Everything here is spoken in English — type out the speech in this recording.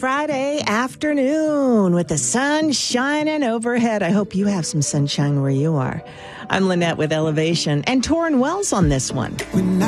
Friday afternoon with the sun shining overhead. I hope you have some sunshine where you are. I'm Lynette with Elevation and Torrin Wells on this one.